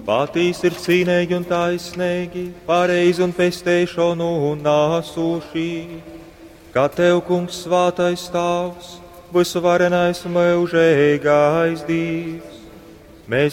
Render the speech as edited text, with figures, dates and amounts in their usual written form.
Patīs ir cīnīgi un taisnīgi, pareizi un pestēšanu un nāsuši. Kā tev, kungs, svātais tavs, visu varenais mūžīgais Dievs.